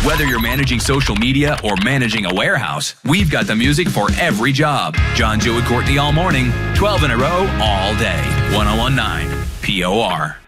Whether you're managing social media or managing a warehouse, we've got the music for every job. John, Joe, and Courtney all morning, 12 in a row, all day. 101.9 POR.